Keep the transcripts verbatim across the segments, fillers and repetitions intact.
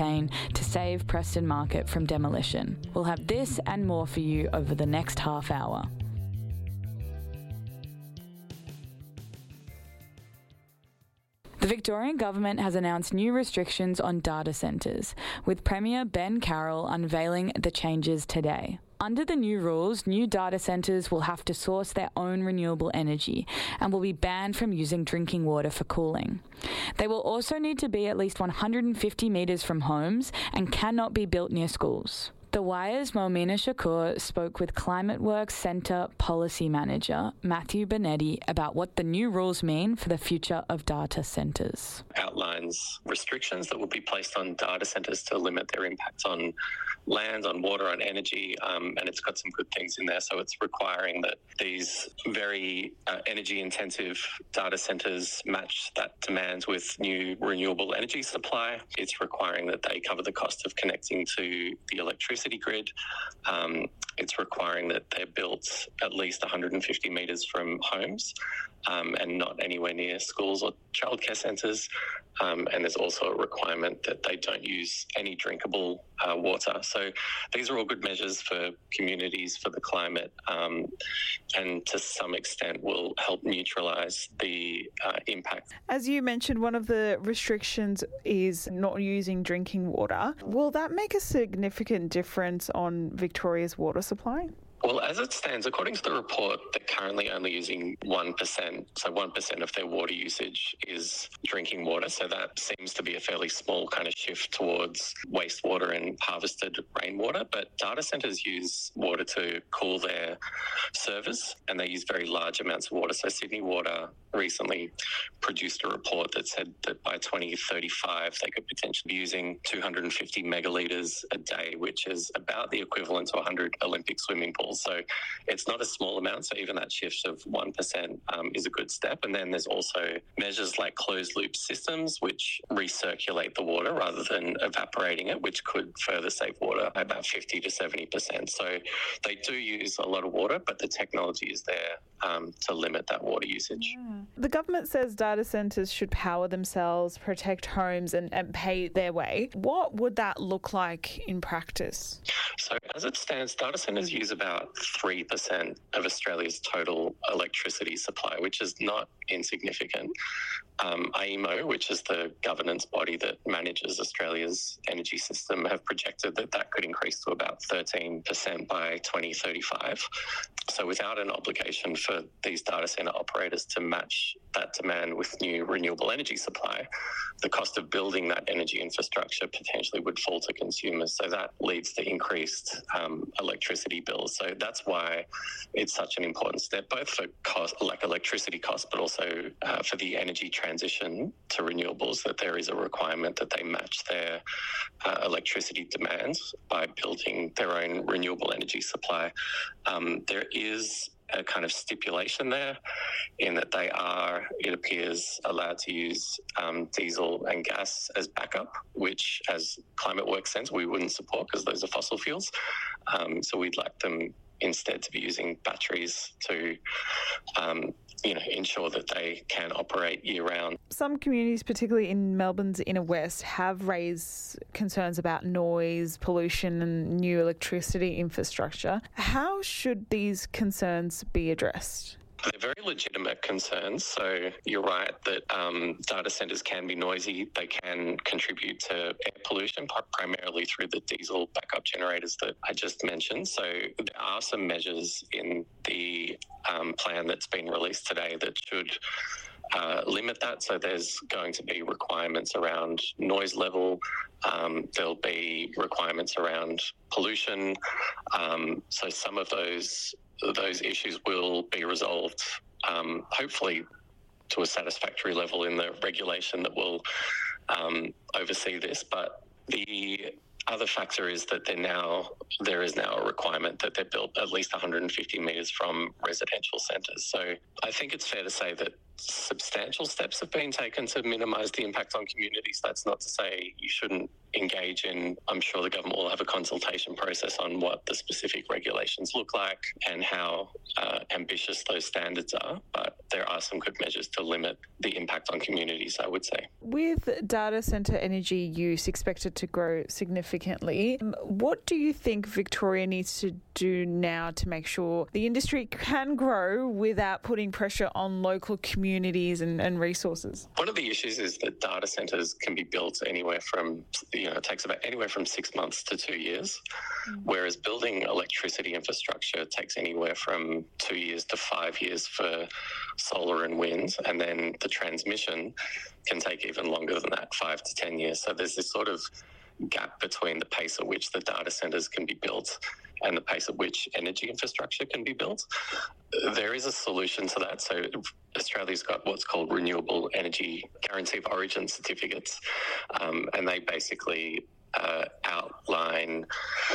campaign to save Preston Market from demolition. We'll have this and more for you over the next half hour. The Victorian Government has announced new restrictions on data centres, with Premier Ben Carroll unveiling the changes today. Under the new rules, new data centres will have to source their own renewable energy and will be banned from using drinking water for cooling. They will also need to be at least one hundred fifty metres from homes and cannot be built near schools. The Wire's Momina Shakur spoke with ClimateWorks Centre Policy Manager Matthew Benetti about what the new rules mean for the future of data centres. Outlines restrictions that will be placed on data centres to limit their impact on land, on water, on energy, um, and it's got some good things in there. So it's requiring that these very uh, energy-intensive data centres match that demand with new renewable energy supply. It's requiring that they cover the cost of connecting to the electricity grid. Um, it's requiring that they're built at least one hundred fifty metres from homes um, and not anywhere near schools or childcare centres. Um, and there's also a requirement that they don't use any drinkable uh, water. So these are all good measures for communities, for the climate, um, and to some extent will help neutralise the uh, impact. As you mentioned, one of the restrictions is not using drinking water. Will that make a significant difference on Victoria's water supply? Well, as it stands, according to the report, they're currently only using one percent. So one percent of their water usage is drinking water. So that seems to be a fairly small kind of shift towards wastewater and harvested rainwater. But data centres use water to cool their servers, and they use very large amounts of water. So Sydney Water recently produced a report that said that by twenty thirty-five, they could potentially be using two hundred fifty megalitres a day, which is about the equivalent to one hundred Olympic swimming pools. So it's not a small amount. So even that shift of one percent um, is a good step. And then there's also measures like closed loop systems, which recirculate the water rather than evaporating it, which could further save water by about fifty to seventy percent. So they do use a lot of water, but the technology is there um, to limit that water usage. Yeah. The government says data centres should power themselves, protect homes and, and pay their way. What would that look like in practice? So as it stands, data centres use about three percent of Australia's total electricity supply, which is not insignificant. Um, A E M O, which is the governance body that manages Australia's energy system, have projected that that could increase to about thirteen percent by twenty thirty-five. So without an obligation for these data centre operators to match that demand with new renewable energy supply, the cost of building that energy infrastructure potentially would fall to consumers. So that leads to increased um, electricity bills. So that's why it's such an important step, both for cost, like electricity costs, but also uh, for the energy transition to renewables, that there is a requirement that they match their uh, electricity demands by building their own renewable energy supply. Um, there is a kind of stipulation there in that they are, it appears, allowed to use um, diesel and gas as backup, which as ClimateWorks sense we wouldn't support because those are fossil fuels. Um, so we'd like them instead to be using batteries to um, you know, ensure that they can operate year-round. Some communities, particularly in Melbourne's inner west, have raised concerns about noise, pollution and new electricity infrastructure. How should these concerns be addressed? They're very legitimate concerns. So you're right that um, data centres can be noisy. They can contribute to air pollution, primarily through the diesel backup generators that I just mentioned. So there are some measures in the um, plan that's been released today that should Uh, limit that. So there's going to be requirements around noise level. Um, there'll be requirements around pollution. Um, so some of those those issues will be resolved, um, hopefully to a satisfactory level in the regulation that will um, oversee this. But the other factor is that they're now, there is now a requirement that they're built at least one hundred fifty metres from residential centres. So I think it's fair to say that substantial steps have been taken to minimise the impact on communities. That's not to say you shouldn't engage in, I'm sure the government will have a consultation process on what the specific regulations look like and how uh, ambitious those standards are, but there are some good measures to limit the impact on communities, I would say. With data centre energy use expected to grow significantly, what do you think Victoria needs to do now to make sure the industry can grow without putting pressure on local communities and, and resources? One of the issues is that data centres can be built anywhere from, you know, it takes about anywhere from six months to two years, mm. whereas building electricity infrastructure takes anywhere from two years to five years for solar and wind, and then the transmission can take even longer than that, five to ten years. So there's this sort of gap between the pace at which the data centres can be built and the pace at which energy infrastructure can be built. There is a solution to that. So Australia's got what's called Renewable Energy Guarantee of Origin certificates, um, and they basically uh, outline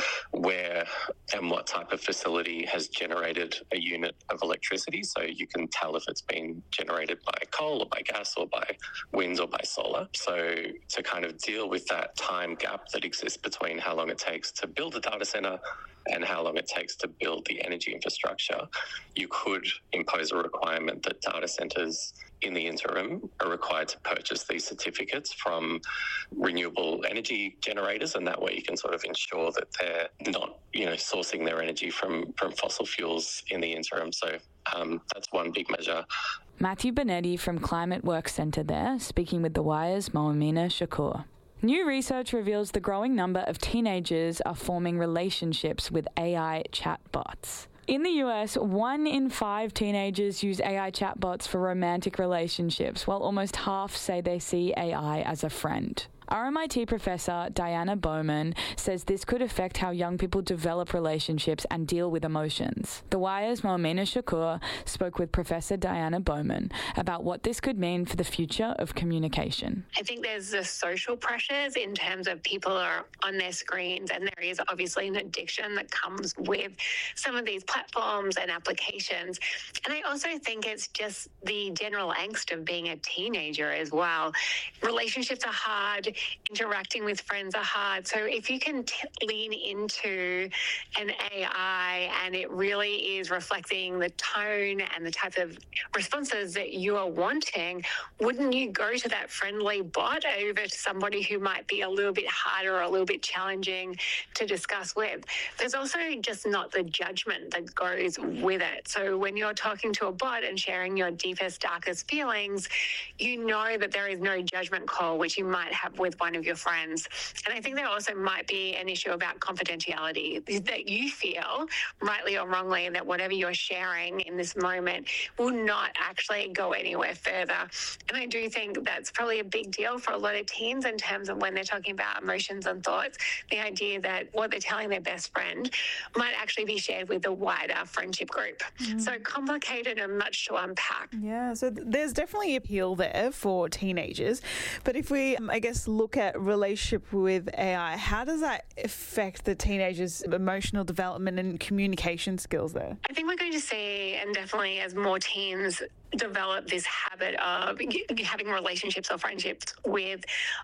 where and what type of facility has generated a unit of electricity. So you can tell if it's been generated by coal or by gas or by wind or by solar. So to kind of deal with that time gap that exists between how long it takes to build a data centre and how long it takes to build the energy infrastructure, you could impose a requirement that data centres in the interim are required to purchase these certificates from renewable energy generators, and that way you can sort of ensure that they're not, you know, sourcing their energy from, from fossil fuels in the interim. So um, that's one big measure. Matthew Bonetti from Climate Work Centre there, speaking with The Wire's Moamina Shakur. New research reveals the growing number of teenagers are forming relationships with A I chatbots. In the U S, one in five teenagers use A I chatbots for romantic relationships, while almost half say they see A I as a friend. R M I T professor Diana Bowman says this could affect how young people develop relationships and deal with emotions. The Wire's Moamina Shakur spoke with Professor Diana Bowman about what this could mean for the future of communication. I think there's the social pressures in terms of people are on their screens, and there is obviously an addiction that comes with some of these platforms and applications. And I also think it's just the general angst of being a teenager as well. Relationships are hard. Interacting with friends are hard. So if you can t- lean into an A I and it really is reflecting the tone and the type of responses that you are wanting, wouldn't you go to that friendly bot over to somebody who might be a little bit harder or a little bit challenging to discuss with? There's also just not the judgment that goes with it. So when you're talking to a bot and sharing your deepest, darkest feelings, you know that there is no judgment call, which you might have with one of your friends. And I think there also might be an issue about confidentiality, that you feel, rightly or wrongly, that whatever you're sharing in this moment will not actually go anywhere further. And I do think that's probably a big deal for a lot of teens in terms of when they're talking about emotions and thoughts, the idea that what they're telling their best friend might actually be shared with a wider friendship group. Mm. So complicated and much to unpack. Yeah, so th- there's definitely appeal there for teenagers. But if we, um, I guess, look at relationship with A I, how does that affect the teenagers' emotional development and communication skills there? I think we're going to see, and definitely as more teens develop this habit of having relationships or friendships with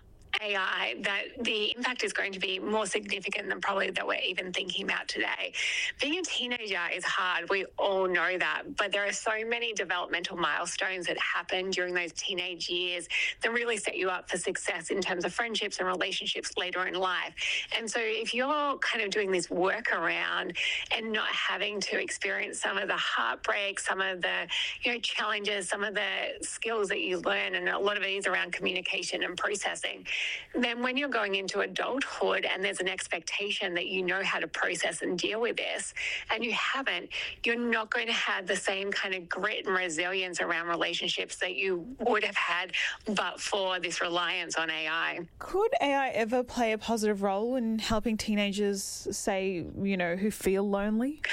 A I, that the impact is going to be more significant than probably that we're even thinking about today. Being a teenager is hard. We all know that. But there are so many developmental milestones that happen during those teenage years that really set you up for success in terms of friendships and relationships later in life. And so if you're kind of doing this workaround and not having to experience some of the heartbreak, some of the, you know, challenges, some of the skills that you learn, and a lot of it is around communication and processing, then when you're going into adulthood and there's an expectation that you know how to process and deal with this, and you haven't, you're not going to have the same kind of grit and resilience around relationships that you would have had but for this reliance on A I. Could A I ever play a positive role in helping teenagers, say, you know, who feel lonely?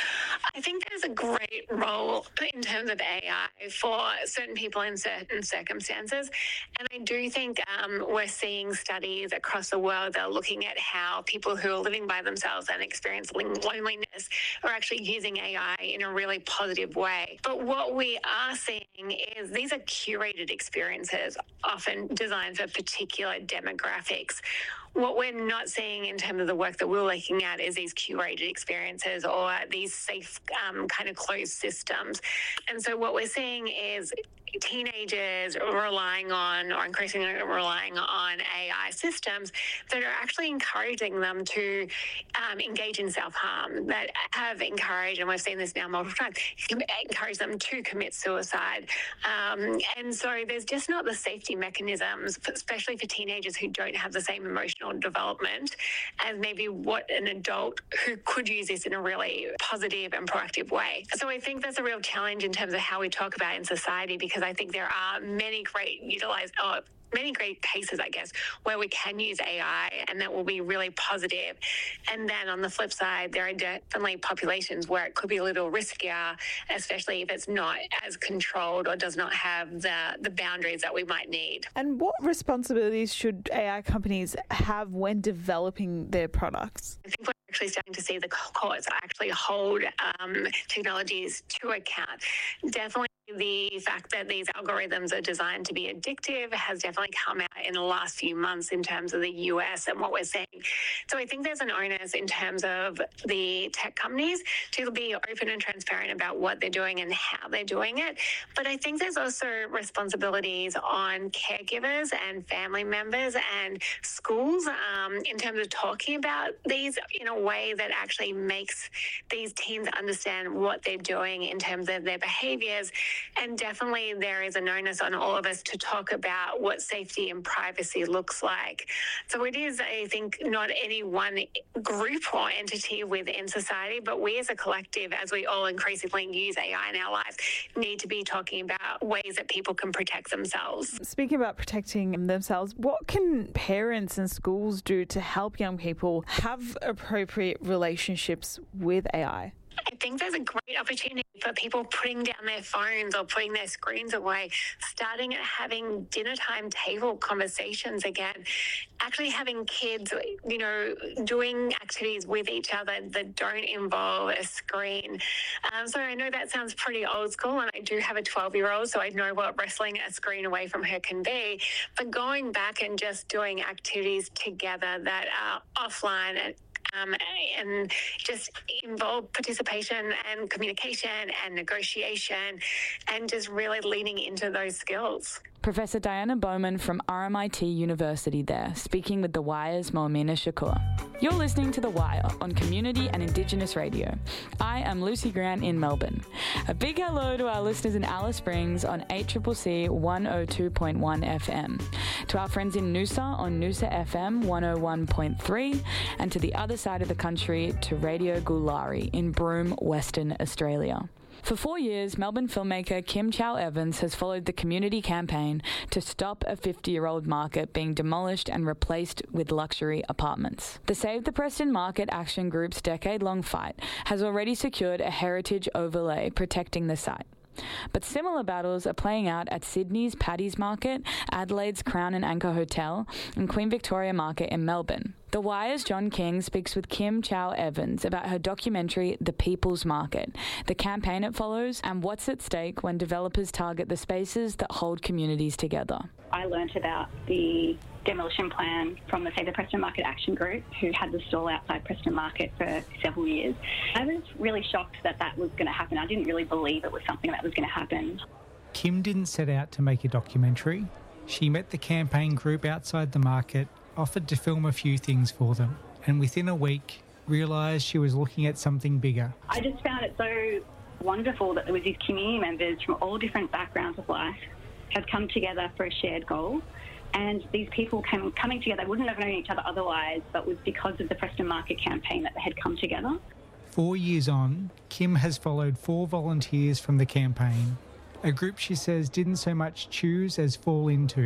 I think there's a great role in terms of A I for certain people in certain circumstances. And I do think um, we're seeing studies across the world that are looking at how people who are living by themselves and experiencing loneliness are actually using A I in a really positive way. But what we are seeing is these are curated experiences, often designed for particular demographics. What we're not seeing in terms of the work that we're looking at is these curated experiences or these safe um, kind of closed systems. And so what we're seeing is teenagers relying on or increasingly relying on A I systems that are actually encouraging them to um, engage in self-harm, that have encouraged, and we've seen this now multiple times, encourage them to commit suicide. Um, and so there's just not the safety mechanisms, especially for teenagers who don't have the same emotional development as maybe what an adult who could use this in a really positive and proactive way. So I think that's a real challenge in terms of how we talk about it in society, because I think there are many great utilized, oh, many great cases, I guess, where we can use A I and that will be really positive. And then on the flip side, there are definitely populations where it could be a little riskier, especially if it's not as controlled or does not have the, the boundaries that we might need. And what responsibilities should A I companies have when developing their products? I think we're actually starting to see the courts actually hold um, technologies to account. Definitely the fact that these algorithms are designed to be addictive has definitely come out in the last few months in terms of the U S and what we're seeing. So I think there's an onus in terms of the tech companies to be open and transparent about what they're doing and how they're doing it. But I think there's also responsibilities on caregivers and family members and schools um, in terms of talking about these in a way that actually makes these teens understand what they're doing in terms of their behaviors. And definitely there is an onus on all of us to talk about what safety and privacy looks like. So it is, I think, not any one group or entity within society, but we as a collective, as we all increasingly use A I in our lives, need to be talking about ways that people can protect themselves. Speaking about protecting themselves, what can parents and schools do to help young people have appropriate relationships with A I? I think there's a great opportunity for people putting down their phones or putting their screens away, starting at having dinner time table conversations again, actually having kids, you know, doing activities with each other that don't involve a screen. Um, so I know that sounds pretty old school, and I do have a twelve-year-old, so I know what wrestling a screen away from her can be. But going back and just doing activities together that are offline and Um, and just involve participation and communication and negotiation and just really leaning into those skills. Professor Diana Bowman from R M I T University there, speaking with The Wire's Moamina Shakur. You're listening to The Wire on Community and Indigenous Radio. I am Lucy Grant in Melbourne. A big hello to our listeners in Alice Springs on eight C C C one oh two point one F M, to our friends in Noosa on Noosa F M one oh one point three, and to the other side of the country to Radio Gulari in Broome, Western Australia. For four years, Melbourne filmmaker Kim Chow Evans has followed the community campaign to stop a fifty-year-old market being demolished and replaced with luxury apartments. The Save the Preston Market Action Group's decade-long fight has already secured a heritage overlay protecting the site. But similar battles are playing out at Sydney's Paddy's Market, Adelaide's Crown and Anchor Hotel, and Queen Victoria Market in Melbourne. The Wire's John King speaks with Kim Chow Evans about her documentary The People's Market, the campaign it follows, and what's at stake when developers target the spaces that hold communities together. I learnt about the demolition plan from the Save the Preston Market Action Group, who had the stall outside Preston Market for several years. I was really shocked that that was going to happen. I didn't really believe it was something that was going to happen. Kim didn't set out to make a documentary. She met the campaign group outside the market, offered to film a few things for them, and within a week realised she was looking at something bigger. I just found it so wonderful that there was these community members from all different backgrounds of life have come together for a shared goal. And these people came, coming together wouldn't have known each other otherwise, but was because of the Preston Market campaign that they had come together. Four years on, Kim has followed four volunteers from the campaign, a group she says didn't so much choose as fall into.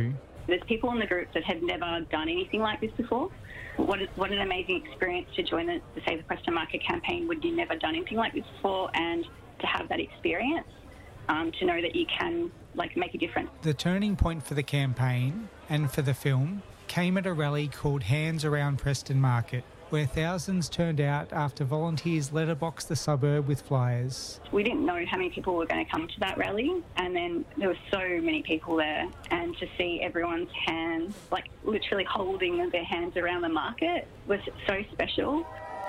There's people in the group that have never done anything like this before. What, is, what an amazing experience to join the, the Save the Preston Market campaign when you've never done anything like this before, and to have that experience, um, to know that you can like make a difference. The turning point for the campaign and for the film came at a rally called Hands Around Preston Market, where thousands turned out after volunteers letterboxed the suburb with flyers. We didn't know how many people were going to come to that rally, and then there were so many people there, and to see everyone's hands, like literally holding their hands around the market, was so special.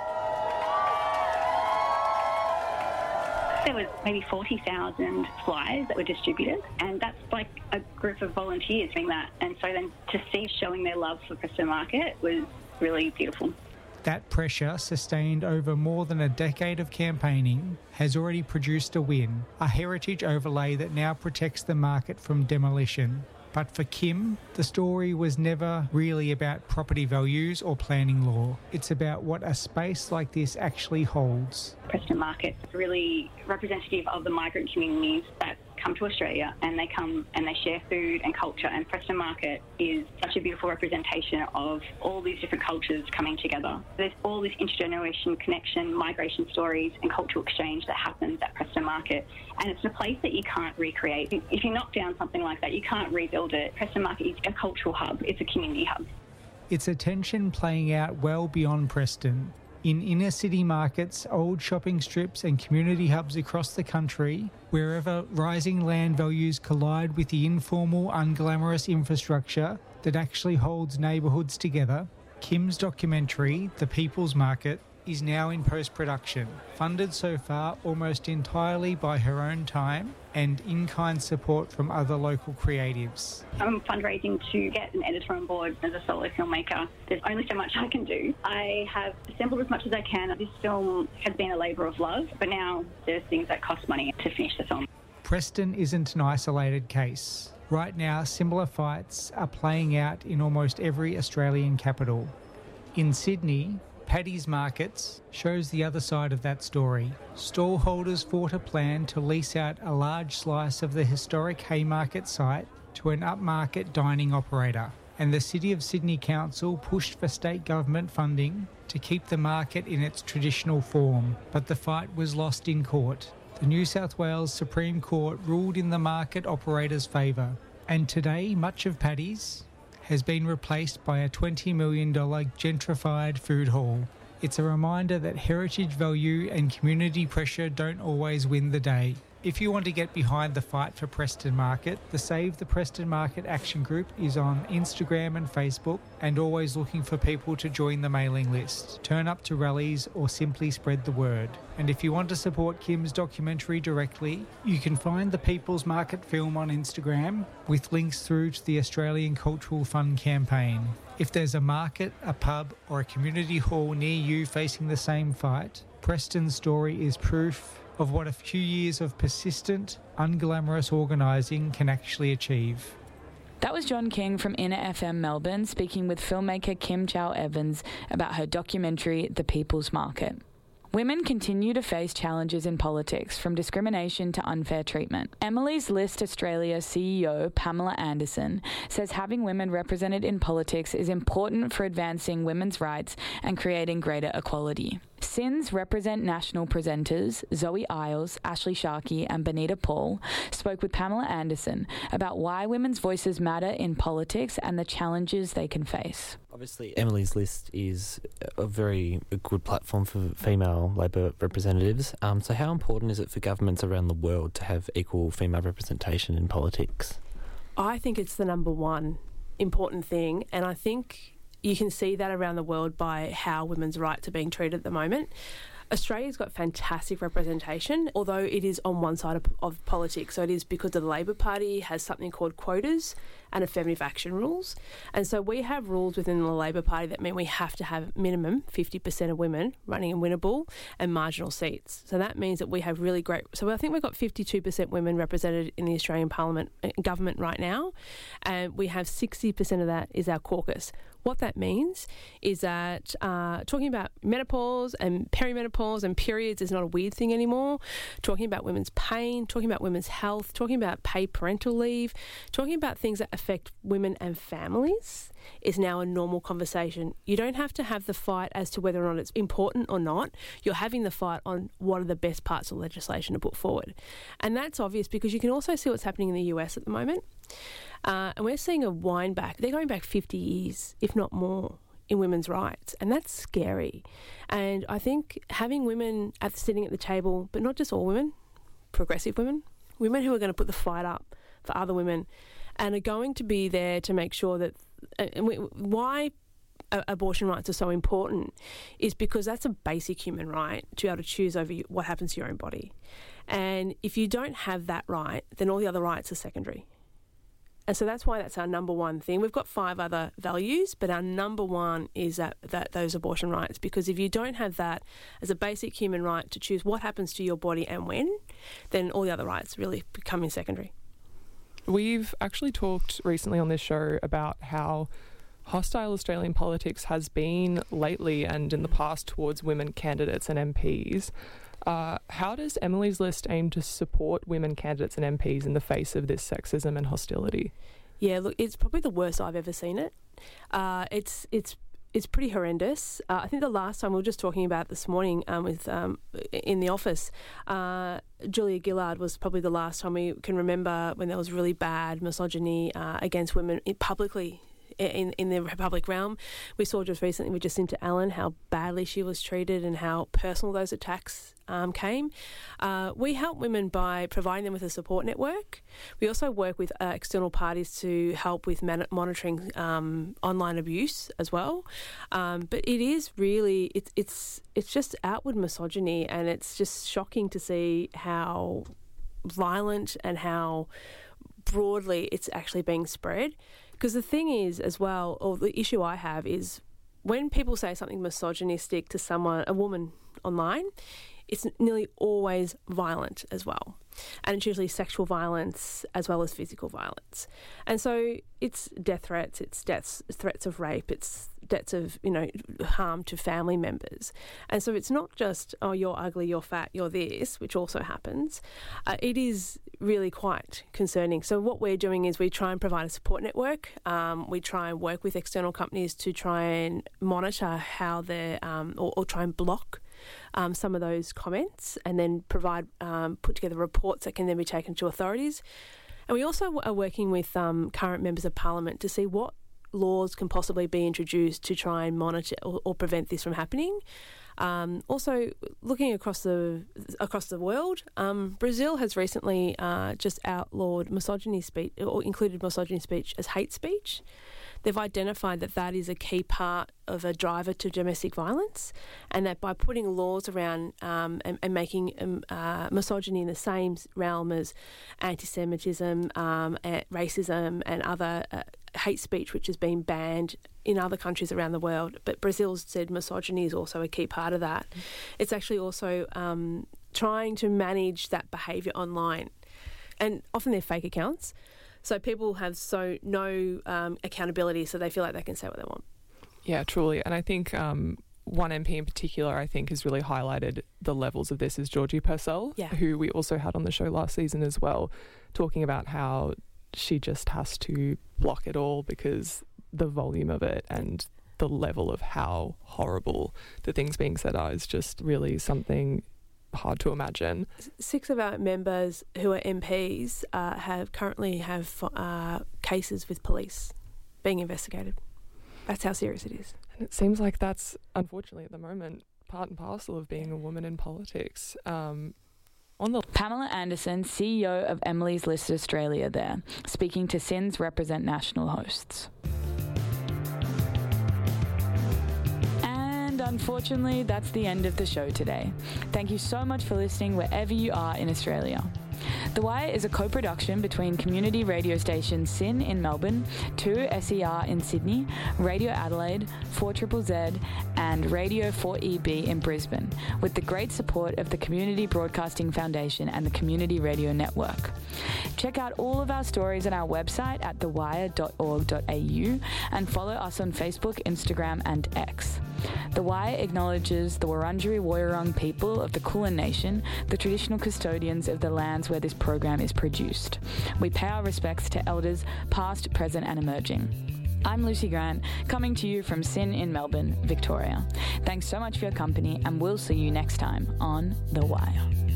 There was maybe forty thousand flyers that were distributed, and that's like a group of volunteers doing that. And so then to see showing their love for Preston Market was really beautiful. That pressure, sustained over more than a decade of campaigning, has already produced a win, a heritage overlay that now protects the market from demolition. But for Kim, the story was never really about property values or planning law. It's about what a space like this actually holds. Preston Market is really representative of the migrant communities that come to Australia, and they come and they share food and culture, and Preston Market is such a beautiful representation of all these different cultures coming together. There's all this intergeneration connection, migration stories and cultural exchange that happens at Preston Market, and it's a place that you can't recreate. If you knock down something like that, you can't rebuild it. Preston Market is a cultural hub, it's a community hub. It's a tension playing out well beyond Preston. In inner city markets, old shopping strips and community hubs across the country, wherever rising land values collide with the informal, unglamorous infrastructure that actually holds neighbourhoods together, Kim's documentary, The People's Market, is now in post-production, funded so far almost entirely by her own time and in-kind support from other local creatives. I'm fundraising to get an editor on board as a solo filmmaker. There's only so much I can do. I have assembled as much as I can. This film has been a labour of love, but now there's things that cost money to finish the film. Preston isn't an isolated case. Right now, similar fights are playing out in almost every Australian capital. In Sydney, Paddy's Markets shows the other side of that story. Stallholders fought a plan to lease out a large slice of the historic Haymarket site to an upmarket dining operator, and the City of Sydney Council pushed for state government funding to keep the market in its traditional form, but the fight was lost in court. The New South Wales Supreme Court ruled in the market operator's favour, and today much of Paddy's has been replaced by a twenty million dollars gentrified food hall. It's a reminder that heritage value and community pressure don't always win the day. If you want to get behind the fight for Preston Market, the Save the Preston Market Action Group is on Instagram and Facebook, and always looking for people to join the mailing list, turn up to rallies, or simply spread the word. And if you want to support Kim's documentary directly, you can find the People's Market film on Instagram with links through to the Australian Cultural Fund campaign. If there's a market, a pub, or a community hall near you facing the same fight, Preston's story is proof of what a few years of persistent, unglamorous organising can actually achieve. That was John King from Inner F M Melbourne speaking with filmmaker Kim Chow Evans about her documentary The People's Market. Women continue to face challenges in politics, from discrimination to unfair treatment. Emily's List Australia C E O Pamela Anderson says having women represented in politics is important for advancing women's rights and creating greater equality. S I N's Represent National presenters Zoe Isles, Ashley Sharkey and Benita Paul spoke with Pamela Anderson about why women's voices matter in politics and the challenges they can face. Obviously, Emily's List is a very good platform for female Labor representatives. Um, so how important is it for governments around the world to have equal female representation in politics? I think it's the number one important thing, and I think you can see that around the world by how women's rights are being treated at the moment. Australia's got fantastic representation, although it is on one side of, of politics. So it is because the Labor Party has something called quotas and affirmative action rules. And so we have rules within the Labor Party that mean we have to have minimum fifty percent of women running in winnable and marginal seats. So that means that we have really great... So I think we've got fifty-two percent women represented in the Australian Parliament government right now, and we have sixty percent of that is our caucus. What that means is that uh, talking about menopause and perimenopause menopause and periods is not a weird thing anymore. Talking about women's pain, talking about women's health, talking about paid parental leave, talking about things that affect women and families is now a normal conversation. You don't have to have the fight as to whether or not it's important or not. You're having the fight on what are the best parts of legislation to put forward. And that's obvious because you can also see what's happening in the U S at the moment. Uh, and we're seeing a wind back. They're going back fifty years, if not more, in women's rights. And that's scary. And I think having women at sitting at the table, but not just all women, progressive women, women who are going to put the fight up for other women and are going to be there to make sure that and we, why abortion rights are so important is because that's a basic human right to be able to choose over what happens to your own body. And if you don't have that right, then all the other rights are secondary. And so that's why that's our number one thing. We've got five other values, but our number one is that, that those abortion rights, because if you don't have that as a basic human right to choose what happens to your body and when, then all the other rights really become secondary. We've actually talked recently on this show about how hostile Australian politics has been lately and in the past towards women candidates and M Ps. Uh, how does Emily's List aim to support women candidates and M Ps in the face of this sexism and hostility? Yeah, look, it's probably the worst I've ever seen it. Uh, it's it's it's pretty horrendous. Uh, I think the last time we were just talking about this morning um, with um, in the office, uh, Julia Gillard was probably the last time we can remember when there was really bad misogyny uh, against women publicly in in the public realm. We saw just recently with Jacinta Allen how badly she was treated and how personal those attacks um, came. Uh, we help women by providing them with a support network. We also work with uh, external parties to help with man- monitoring um, online abuse as well. Um, but it is really, it's it's it's just outward misogyny, and it's just shocking to see how violent and how broadly it's actually being spread. Because the thing is, as well, or the issue I have is when people say something misogynistic to someone, a woman online, it's nearly always violent as well. And it's usually sexual violence as well as physical violence. And so it's death threats, it's deaths, threats of rape, it's threats of, you know, harm to family members. And so it's not just, oh, you're ugly, you're fat, you're this, which also happens. Uh, it is really quite concerning. So what we're doing is we try and provide a support network. Um, we try and work with external companies to try and monitor how they're, um, or, or try and block Um, some of those comments, and then provide, um, put together reports that can then be taken to authorities. And we also are working with um, current members of parliament to see what laws can possibly be introduced to try and monitor or, or prevent this from happening. Um, also, looking across the across the world, um, Brazil has recently uh, just outlawed misogyny speech, or included misogyny speech as hate speech. They've identified that that is a key part of a driver to domestic violence, and that by putting laws around um, and, and making um, uh, misogyny in the same realm as anti-Semitism, um, and racism and other uh, hate speech, which has been banned in other countries around the world, but Brazil's said misogyny is also a key part of that. Mm. It's actually also um, trying to manage that behaviour online, and often they're fake accounts. So people have so no um, accountability, so they feel like they can say what they want. Yeah, truly. And I think um, one M P in particular, I think, has really highlighted the levels of this is Georgie Purcell, yeah. who we also had on the show last season as well, talking about how she just has to block it all because the volume of it and the level of how horrible the things being said are is just really something hard to imagine. Six of our members who are M Ps uh, have currently have uh, cases with police being investigated. That's how serious it is. And it seems like that's, unfortunately at the moment, part and parcel of being a woman in politics. Um, on the Pamela Anderson, C E O of Emily's List Australia there, speaking to S I N's Represent National hosts. And unfortunately, that's the end of the show today. Thank you so much for listening wherever you are in Australia. The Wire is a co-production between community radio station SYN in Melbourne, two S E R in Sydney, Radio Adelaide, four Z Z Z, and Radio four E B in Brisbane, with the great support of the Community Broadcasting Foundation and the Community Radio Network. Check out all of our stories on our website at the wire dot org dot a u and follow us on Facebook, Instagram and X. The Wire acknowledges the Wurundjeri Woiwurrung people of the Kulin Nation, the traditional custodians of the lands where this program is produced. We pay our respects to elders past, present and emerging. I'm Lucy Grant, coming to you from SYN in Melbourne, Victoria. Thanks so much for your company, and we'll see you next time on The Wire.